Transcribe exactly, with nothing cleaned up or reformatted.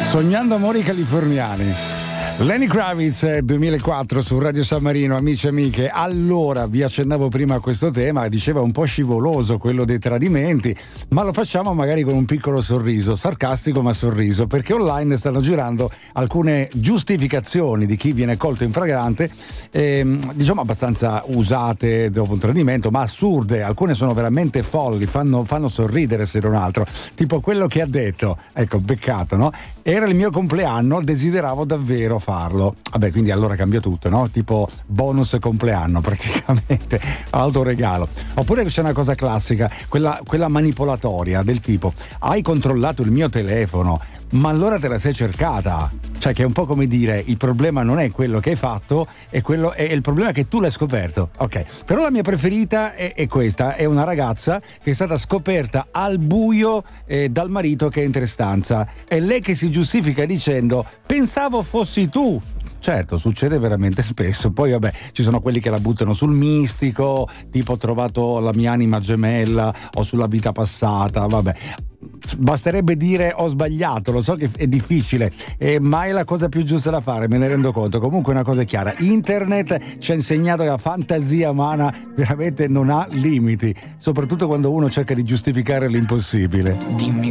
Sognando amori californiani. Lenny Kravitz, duemilaquattro su Radio San Marino, amici e amiche. Allora, vi accennavo prima a questo tema, diceva un po' scivoloso quello dei tradimenti, ma lo facciamo magari con un piccolo sorriso, sarcastico ma sorriso, perché online stanno girando alcune giustificazioni di chi viene colto in flagrante, ehm, diciamo abbastanza usate dopo un tradimento, ma assurde. Alcune sono veramente folli, fanno, fanno sorridere se non altro, tipo quello che ha detto, ecco, beccato, no? Era il mio compleanno, desideravo davvero farlo. Vabbè, quindi allora cambia tutto, no? Tipo bonus compleanno praticamente, autoregalo. Oppure c'è una cosa classica, quella, quella manipolatoria del tipo: hai controllato il mio telefono, ma allora te la sei cercata. Cioè, che è un po' come dire: il problema non è quello che hai fatto, è, quello, è il problema che tu l'hai scoperto. Ok, però la mia preferita è, è questa, è una ragazza che è stata scoperta al buio eh, dal marito che entra in stanza. È lei che si giustifica dicendo: pensavo fossi tu. Certo, succede veramente spesso. Poi vabbè, ci sono quelli che la buttano sul mistico, tipo ho trovato la mia anima gemella, o sulla vita passata, vabbè. Basterebbe dire ho sbagliato, lo so che è difficile, eh, ma è la cosa più giusta da fare, me ne rendo conto. Comunque una cosa è chiara: internet ci ha insegnato che la fantasia umana veramente non ha limiti, soprattutto quando uno cerca di giustificare l'impossibile. Dimmi